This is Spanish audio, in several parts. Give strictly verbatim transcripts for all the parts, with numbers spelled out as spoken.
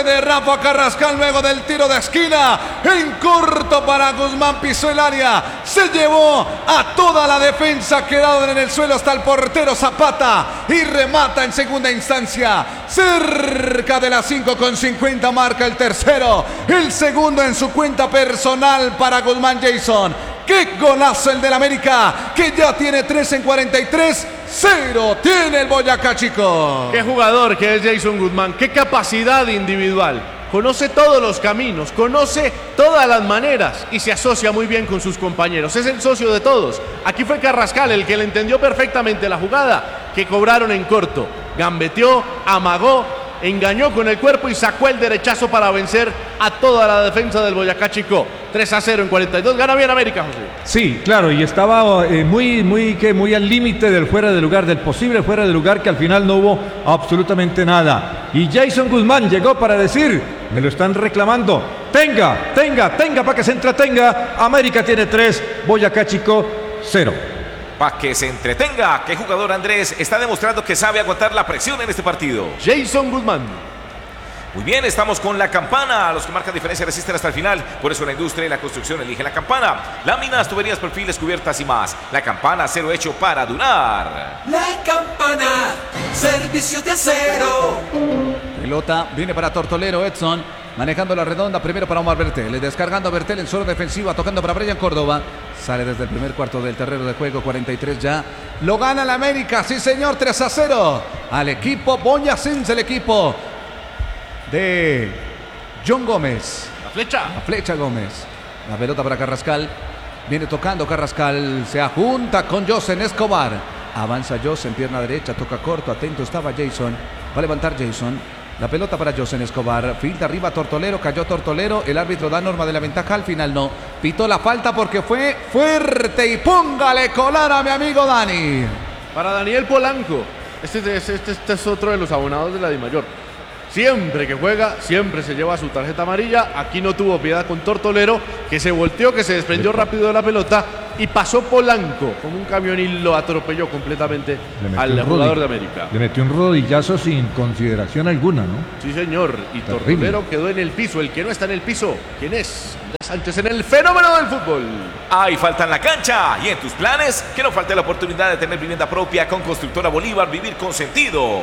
pase de Rafa Carrascal luego del tiro de esquina. En corto para Guzmán, pisó el área. Se llevó a toda la defensa, quedado en el suelo hasta el portero Zapata. Y remata en segunda instancia. Cerca de las cinco con cincuenta marca el tercero. El segundo en su cuenta personal para Guzmán Jason. ¡Qué golazo el del América! Que ya tiene tres en cuarenta y tres. Cero tiene el Boyacá Chico. ¡Qué jugador que es Jason Guzmán! ¡Qué capacidad individual! Conoce todos los caminos, conoce todas las maneras y se asocia muy bien con sus compañeros. Es el socio de todos. Aquí fue Carrascal el que le entendió perfectamente la jugada que cobraron en corto. Gambeteó, amagó, engañó con el cuerpo y sacó el derechazo para vencer a toda la defensa del Boyacá Chico. tres a cero en cuarenta y dos. Gana bien América, José. Sí, claro, y estaba eh, muy, muy, que muy al límite del fuera de lugar, del posible fuera de lugar, que al final no hubo absolutamente nada. Y Jason Guzmán llegó para decir, me lo están reclamando, tenga, tenga, tenga para que se entretenga. América tiene tres, Boyacá Chico cero. Para que se entretenga. ¿Qué jugador, Andrés? Está demostrando que sabe aguantar la presión en este partido. Jason Guzmán. Muy bien, estamos con la campana. Los que marcan diferencia resisten hasta el final. Por eso la industria y la construcción eligen la campana. Láminas, tuberías, perfiles, cubiertas y más. La campana, acero hecho para durar. La campana, servicios de acero. Pelota viene para Tortolero, Edson. Manejando la redonda, primero para Omar Bertel. Descargando a Bertel en zona defensiva, tocando para Brian Córdoba. Sale desde el primer cuarto del terreno de juego, cuarenta y tres ya. Lo gana la América, sí señor, tres a cero. Al equipo boyacense, el equipo de John Gómez. La flecha. La flecha Gómez. La pelota para Carrascal. Viene tocando Carrascal. Se ajunta con Josen Escobar. Avanza Josen, pierna derecha, toca corto. Atento estaba Jason. Va a levantar Jason. La pelota para Josen Escobar. Filta arriba Tortolero. Cayó Tortolero. El árbitro da norma de la ventaja. Al final no. Pitó la falta porque fue fuerte. Y póngale colar a mi amigo Dani. Para Daniel Polanco. Este, este, este, este es otro de los abonados de la Dimayor. Siempre que juega, siempre se lleva su tarjeta amarilla. Aquí no tuvo piedad con Tortolero, que se volteó, que se desprendió rápido de la pelota y pasó Polanco con un camión y lo atropelló completamente al jugador de América. Le metió un rodillazo sin consideración alguna, ¿no? Sí, señor. Y Terrible. Tortolero quedó en el piso. El que no está en el piso, ¿quién es? Sánchez en el fenómeno del fútbol. Hay falta en la cancha. Y en tus planes, que no falte la oportunidad de tener vivienda propia con Constructora Bolívar. Vivir con sentido.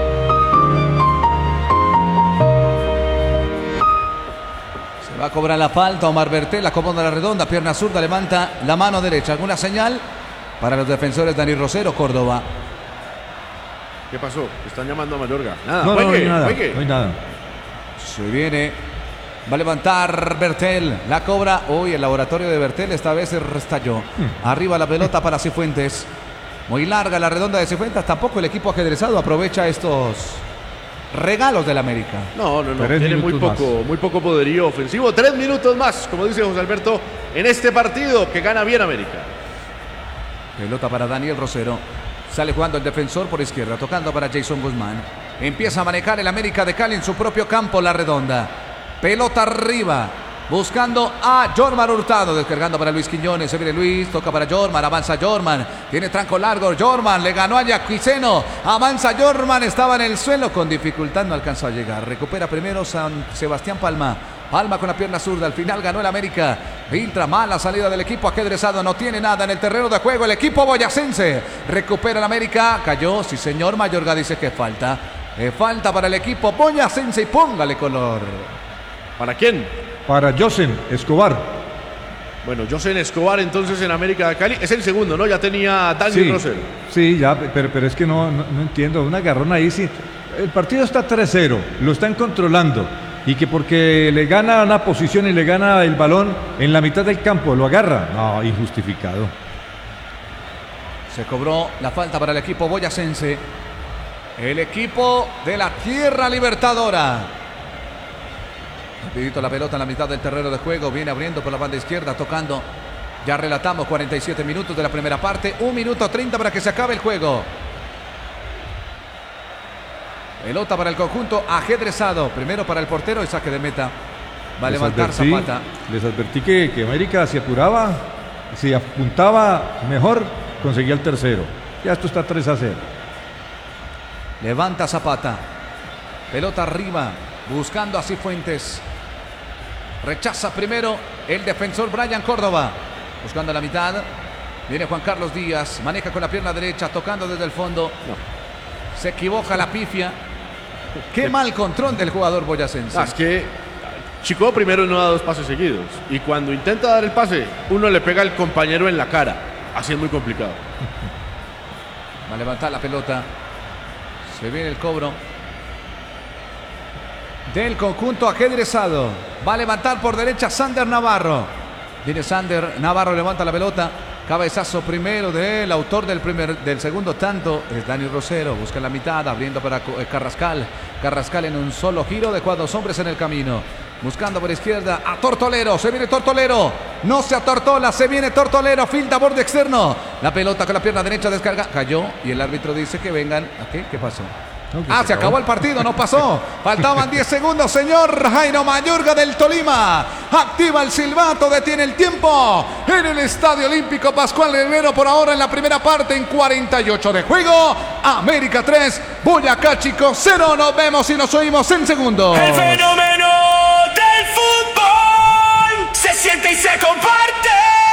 Va a cobrar la falta Omar Bertel, acomoda la redonda, pierna zurda, levanta la mano derecha. ¿Alguna señal para los defensores? Dani Rosero, Córdoba. ¿Qué pasó? Están llamando a Mayorga. Nada, No, no, juegue, no hay nada, juegue. no hay nada. Se viene, va a levantar Bertel, la cobra. Uy, el laboratorio de Bertel esta vez se restalló. Hmm. Arriba la pelota para Cifuentes. Muy larga la redonda de Cifuentes. Tampoco el equipo ajedrezado aprovecha estos regalos del América. No, no, no. Tres Tiene muy minutos poco, muy poco poderío ofensivo. Tres minutos más, como dice José Alberto, en este partido que gana bien América. Pelota para Daniel Rosero. Sale jugando el defensor por izquierda, tocando para Jason Guzmán. Empieza a manejar el América de Cali en su propio campo, la redonda. Pelota arriba, buscando a Jorman Hurtado, descargando para Luis Quiñones. Se viene Luis, toca para Jorman, avanza Jorman. Tiene tranco largo, Jorman le ganó a Yaquiceno. Avanza Jorman, estaba en el suelo, con dificultad no alcanzó a llegar. Recupera primero San Sebastián Palma. Palma con la pierna zurda, al final ganó el América. Filtra mala salida del equipo ajedrezado, no tiene nada en el terreno de juego. El equipo boyacense recupera el América, cayó, sí señor. Mayorga dice que falta. Eh, falta para el equipo boyacense y póngale color. ¿Para quién? Para Josen Escobar. Bueno, Josen Escobar entonces en América de Cali. Es el segundo, ¿no? Ya tenía Daniel Sí, Rosero. sí, ya, pero, pero es que no, no, no entiendo. Un agarrón ahí, sí. El partido está tres cero, lo están controlando. Y que porque le gana una posición y le gana el balón en la mitad del campo, lo agarra. No, injustificado. Se cobró la falta para el equipo boyacense. El equipo de la Tierra Libertadora. Rapidito la pelota en la mitad del terreno de juego. Viene abriendo por la banda izquierda, tocando. Ya relatamos cuarenta y siete minutos de la primera parte. un minuto treinta para que se acabe el juego. Pelota para el conjunto ajedrezado. Primero para el portero y saque de meta. Va a Les levantar advertí, Zapata. Les advertí que, que América se apuraba, se apuntaba mejor, conseguía el tercero. Ya esto está tres a cero. Levanta Zapata. Pelota arriba. buscando a Cifuentes. Rechaza primero el defensor Brian Córdoba. Buscando la mitad. Viene Juan Carlos Díaz. Maneja con la pierna derecha. Tocando desde el fondo. No. Se equivoca la pifia. Qué mal control del jugador boyacense. Ah, es que Chico primero no da dos pases seguidos. Y cuando intenta dar el pase, uno le pega al compañero en la cara. Así es muy complicado. Va a levantar la pelota. Se viene el cobro del conjunto ajedrezado. Va a levantar por derecha Sander Navarro. Viene Sander Navarro, levanta la pelota. Cabezazo primero del autor del primer, del segundo tanto. Es Dani Rosero. Busca la mitad, abriendo para Carrascal. Carrascal en un solo giro. Dejó a dos hombres en el camino. Buscando por izquierda a Tortolero. Se viene Tortolero. No se atortola. Se viene Tortolero. Filda borde externo. La pelota con la pierna derecha descarga. Cayó. Y el árbitro dice que vengan. ¿A qué? ¿Qué pasó? No, Ah, se se acabó el partido, no pasó. Faltaban diez segundos, señor Jairo Mayorga del Tolima. Activa el silbato, detiene el tiempo. En el Estadio Olímpico Pascual Guerrero, por ahora en la primera parte, en cuarenta y ocho de juego. América tres, Boyacá Chico cero. Nos vemos y nos oímos en segundos. El fenómeno del fútbol se siente y se comparte.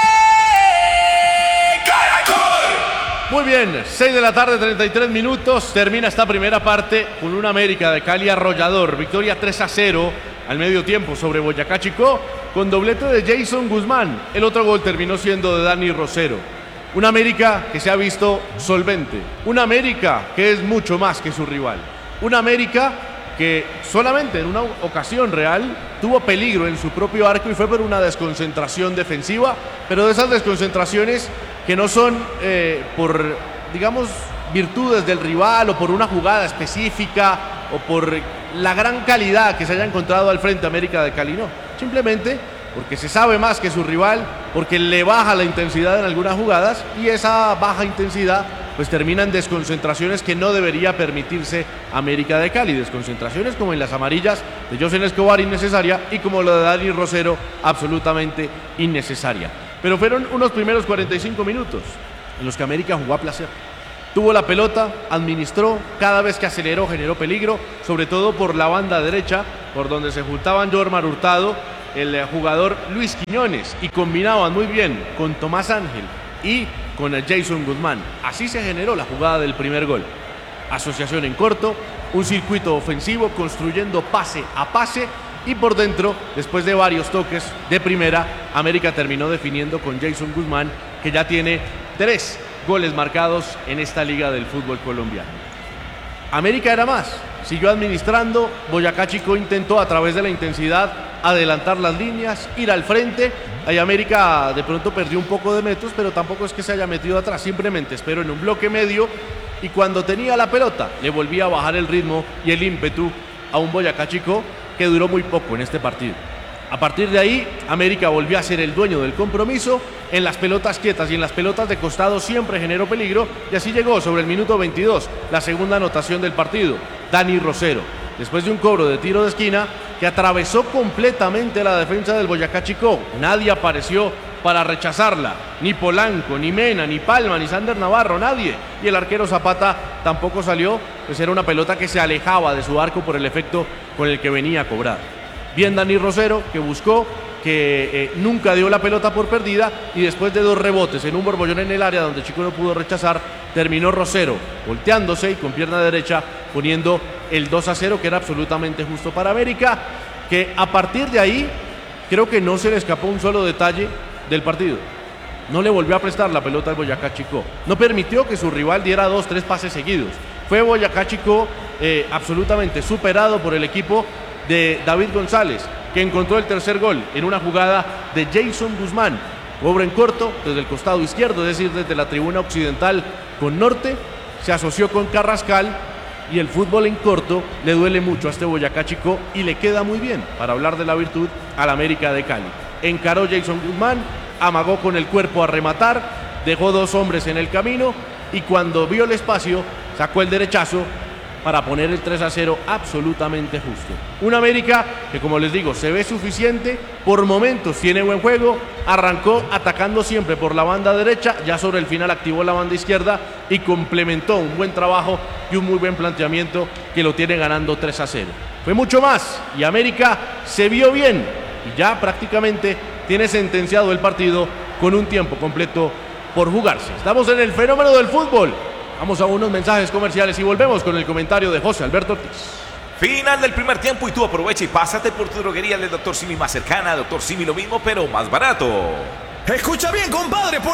Caracol. Muy bien, seis de la tarde, treinta y tres minutos. Termina esta primera parte con un América de Cali arrollador. Victoria tres a cero al medio tiempo sobre Boyacá Chico, con doblete de Jason Guzmán. El otro gol terminó siendo de Dani Rosero. Un América que se ha visto solvente. Un América que es mucho más que su rival. Un América que solamente en una ocasión real tuvo peligro en su propio arco y fue por una desconcentración defensiva, pero de esas desconcentraciones que no son eh, por, digamos, virtudes del rival o por una jugada específica o por la gran calidad que se haya encontrado al frente América de Cali, no. Simplemente porque se sabe más que su rival, porque le baja la intensidad en algunas jugadas y esa baja intensidad pues termina en desconcentraciones que no debería permitirse América de Cali. Desconcentraciones como en las amarillas de José Escobar, innecesaria, y como lo de Dani Rosero, absolutamente innecesaria. Pero fueron unos primeros cuarenta y cinco minutos en los que América jugó a placer. Tuvo la pelota, administró, cada vez que aceleró generó peligro, sobre todo por la banda derecha, por donde se juntaban Jormar Hurtado, el jugador Luis Quiñones, y combinaban muy bien con Tomás Ángel y con el Jason Guzmán. Así se generó la jugada del primer gol. Asociación en corto, un circuito ofensivo construyendo pase a pase, y por dentro, después de varios toques de primera, América terminó definiendo con Jason Guzmán, que ya tiene tres goles marcados en esta liga del fútbol colombiano. América era más, siguió administrando. Boyacá Chico intentó a través de la intensidad adelantar las líneas, ir al frente. Ahí América de pronto perdió un poco de metros, pero tampoco es que se haya metido atrás, simplemente esperó en un bloque medio y cuando tenía la pelota le volvía a bajar el ritmo y el ímpetu a un Boyacá Chico que duró muy poco en este partido. A partir de ahí, América volvió a ser el dueño del compromiso. En las pelotas quietas y en las pelotas de costado siempre generó peligro, y así llegó sobre el minuto veintidós la segunda anotación del partido, Dani Rosero, después de un cobro de tiro de esquina que atravesó completamente la defensa del Boyacá Chico. Nadie apareció para rechazarla, ni Polanco, ni Mena, ni Palma, ni Sander Navarro, nadie. Y el arquero Zapata tampoco salió, pues era una pelota que se alejaba de su arco por el efecto con el que venía a cobrar. Bien Dani Rosero, que buscó, que eh, nunca dio la pelota por perdida, y después de dos rebotes en un borbollón en el área donde Chico no pudo rechazar, terminó Rosero volteándose y con pierna derecha poniendo el dos a cero, que era absolutamente justo para América, que a partir de ahí creo que no se le escapó un solo detalle del partido. No le volvió a prestar la pelota al Boyacá Chico, no permitió que su rival diera dos, tres pases seguidos. Fue Boyacá Chico eh, absolutamente superado por el equipo de David González, que encontró el tercer gol en una jugada de Jason Guzmán. Cobra en corto desde el costado izquierdo, es decir, desde la tribuna occidental con norte, se asoció con Carrascal, y el fútbol en corto le duele mucho a este Boyacá Chico y le queda muy bien para hablar de la virtud al América de Cali. Encaró Jason Guzmán, amagó con el cuerpo a rematar, dejó dos hombres en el camino y cuando vio el espacio sacó el derechazo para poner el tres a cero absolutamente justo. Un América que, como les digo, se ve suficiente, por momentos tiene buen juego, arrancó atacando siempre por la banda derecha, ya sobre el final activó la banda izquierda y complementó un buen trabajo y un muy buen planteamiento que lo tiene ganando tres a cero. Fue mucho más y América se vio bien y ya prácticamente tiene sentenciado el partido con un tiempo completo por jugarse. Estamos en el fenómeno del fútbol. Vamos a unos mensajes comerciales y volvemos con el comentario de José Alberto Ortiz. Final del primer tiempo y tú aprovecha y pásate por tu droguería del doctor Simi más cercana. doctor Simi lo mismo, pero más barato. Escucha bien, compadre.